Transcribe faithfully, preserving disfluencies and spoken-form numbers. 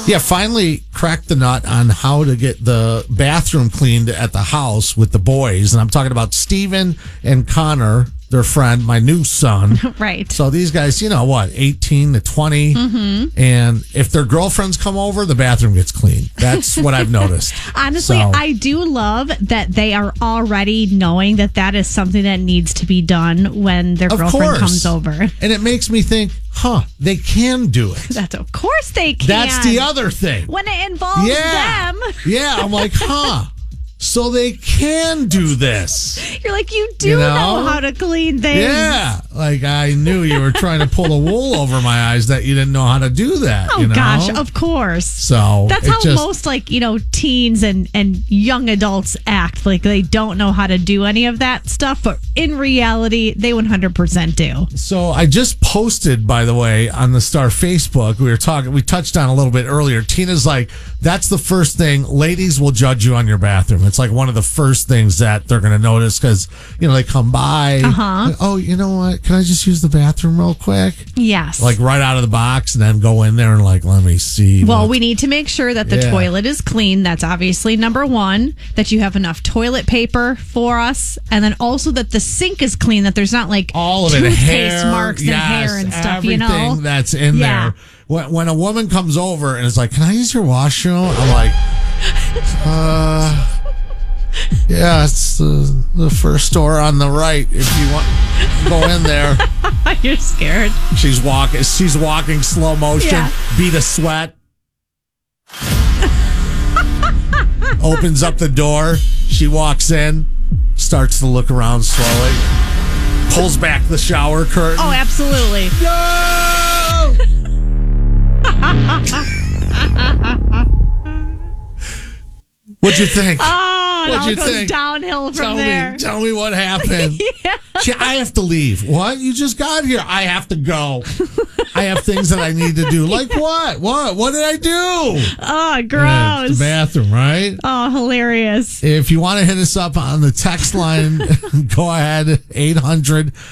Yeah, finally cracked the nut on how to get the bathroom cleaned at the house with the boys. And I'm talking about Steven and Connor, their friend, my new son. Right. So these guys, you know what, eighteen to twenty. Mm-hmm. And if their girlfriends come over, the bathroom gets cleaned. That's what I've noticed. Honestly, So- I do love that they are already knowing that that is something that needs to be done when their Of girlfriend course. comes over. And it makes me think, huh, they can do it. That's of course they can. That's the other thing. When it involves Yeah. them. Yeah, I'm like, huh. So they can do this. You're like, you do You know? know? how to clean things. Yeah. Like I knew you were trying to pull the wool over my eyes that you didn't know how to do that. Oh you know? gosh, of course. So That's it how just- most like, you know, teens and, and young adults act. Like they don't know how to do any of that stuff, but in reality, they one hundred percent do. So I just posted, by the way, on the Star Facebook. We were talking, we touched on a little bit earlier. Tina's like, that's the first thing. Ladies will judge you on your bathroom. It's like one of the first things that they're going to notice because, you know, they come by. Uh-huh. Like, oh, you know what? Can I just use the bathroom real quick? Yes. Like right out of the box and then go in there and like, let me see. Well, what- we need to make sure that the Yeah. toilet is clean. That's obviously number one, that you have enough toilet paper for us. And then also that the sink is clean, that the's not like all of it, toothpaste hair, marks yes, and hair and stuff, you everything know? that's in Yeah. there. When, when a woman comes over and is like, can I use your washroom? I'm like, uh... Yeah, it's the, the first store on the right. If you want, go in there. You're scared. She's walking. She's walking slow motion. Yeah. Beat a sweat. Opens up the door. She walks in. Starts to look around slowly. Pulls back the shower curtain. Oh, absolutely. What'd you think? Oh, it What'd all you goes think? downhill from tell there. me, tell me what happened. Yeah. She, I have to leave. What? You just got here. I have to go. I have things that I need to do. Like what? What? What did I do? Oh, Yeah, gross. it's the bathroom, right? Oh, hilarious. If you want to hit us up on the text line, go ahead, eight hundred